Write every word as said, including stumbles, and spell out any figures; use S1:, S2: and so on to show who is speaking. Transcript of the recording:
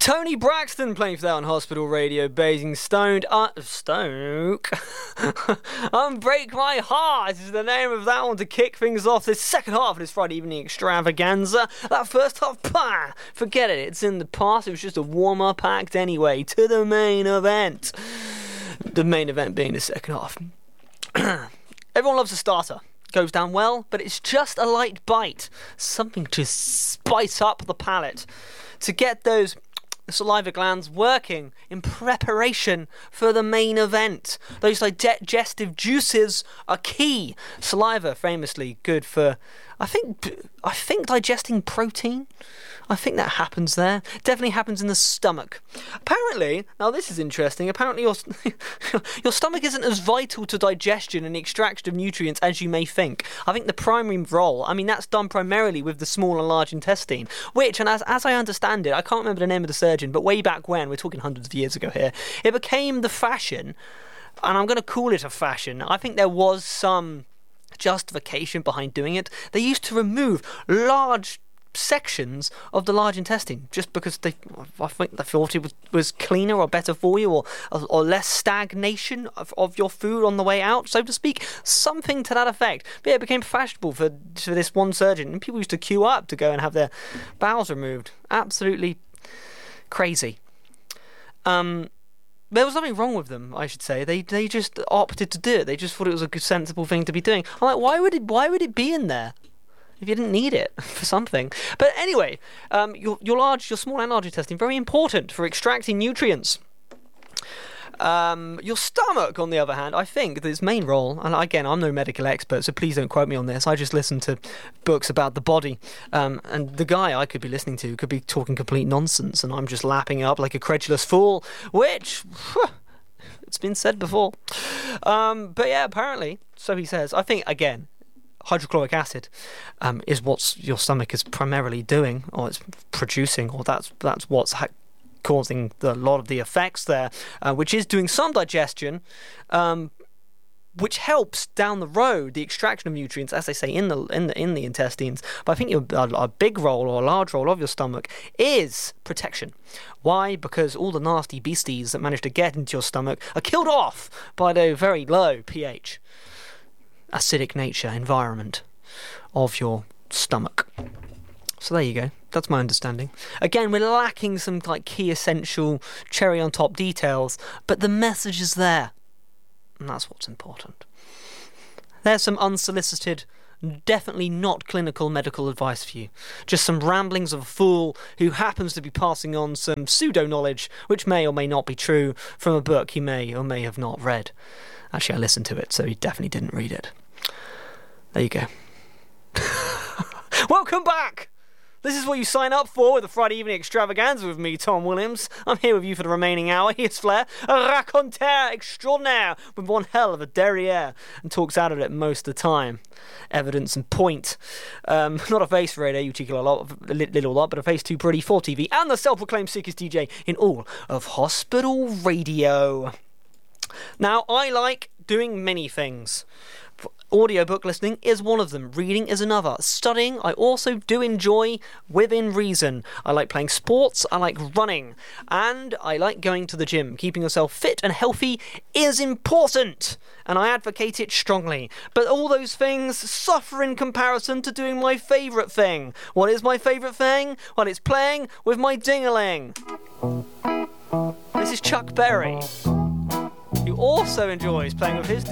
S1: Tony Braxton playing for that on Hospital Radio, Basingstoke. Uh, Stoke. Unbreak My Heart is the name of that one to kick things off this second half of this Friday evening extravaganza. That first half, pah, forget it, it's in the past. It was just a warm-up act anyway to the main event. The main event being the second half. Everyone loves a starter. Goes down well, but it's just a light bite. Something to spice up the palate. To get those saliva glands working in preparation for the main event. Those digestive juices are key. Saliva, famously good for, I think, I think digesting protein. I think that happens there. Definitely happens in the stomach. Apparently, now this is interesting, apparently your, your stomach isn't as vital to digestion and the extraction of nutrients as you may think. I think the primary role, I mean, that's done primarily with the small and large intestine, which, and as, as I understand it, I can't remember the name of the surgeon, but way back when, we're talking hundreds of years ago here, it became the fashion, and I'm going to call it a fashion. I think there was some justification behind doing it. They used to remove large sections of the large intestine just because they, I think they thought it was, was cleaner or better for you, or or less stagnation of, of your food on the way out, so to speak, something to that effect. But yeah, it became fashionable for, for this one surgeon, and people used to queue up to go and have their bowels removed. Absolutely crazy. Um, there was nothing wrong with them, I should say. They they just opted to do it. They just thought it was a good, sensible thing to be doing. I'm like, why would it? Why would it be in there if you didn't need it for something? But anyway, um, your your large, your small and large intestine, very important for extracting nutrients. Um, your stomach, on the other hand, I think its main role, and again, I'm no medical expert, so please don't quote me on this. I just listen to books about the body, um, and the guy I could be listening to could be talking complete nonsense, and I'm just lapping up like a credulous fool, which whew, it's been said before. Um, but yeah, apparently, so he says. I think again, hydrochloric acid um, is what your stomach is primarily doing, or it's producing, or that's that's what's ha- causing the, a lot of the effects there, uh, which is doing some digestion, um, which helps down the road the extraction of nutrients, as they say, in the in the in the intestines. But I think your, a, a big role or a large role of your stomach is protection. Why? Because all the nasty beasties that manage to get into your stomach are killed off by the very low pH, acidic nature, environment of your stomach. So there you go. That's my understanding. Again, we're lacking some like key essential cherry on top details, but the message is there, and that's what's important. There's some unsolicited, definitely not clinical medical advice for you. Just some ramblings of a fool who happens to be passing on some pseudo knowledge, which may or may not be true, from a book he may or may have not read. Actually, I listened to it, so he definitely didn't read it. There you go. Welcome back! This is what you sign up for with the Friday evening extravaganza with me, Tom Williams. I'm here with you for the remaining hour. Here's Flair, a raconteur extraordinaire with one hell of a derriere, and talks out of it most of the time. Evidence and point. Um, not a face for radio, you cheeky lot, a little lot, but a face too pretty for T V, and the self-proclaimed sickest D J in all of hospital radio. Now, I like doing many things. Audiobook listening is one of them. Reading is another. Studying, I also do enjoy within reason. I like playing sports, I like running, and I like going to the gym. Keeping yourself fit and healthy is important, and I advocate it strongly. But all those things suffer in comparison to doing my favourite thing. What is my favourite thing? Well, it's playing with my ding-a-ling. This is Chuck Berry, who also enjoys playing with his